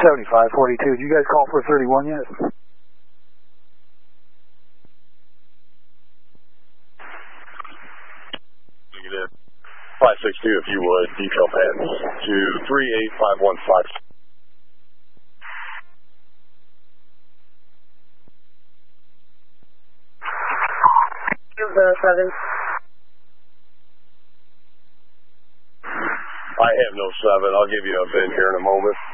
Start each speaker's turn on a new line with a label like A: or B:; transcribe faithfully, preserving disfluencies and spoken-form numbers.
A: seventy-five forty-two. Did you guys call for thirty-one yet?
B: Negative. five six two, if you would, detail pads to three eight five one five.
C: zero seven.
B: I have no seven. I'll give you a bin here in a moment.